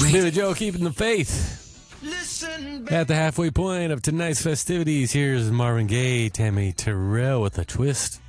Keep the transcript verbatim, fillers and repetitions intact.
Billy Joe keeping the faith. At the halfway point of tonight's festivities, here's Marvin Gaye, Tammy Terrell with a twist.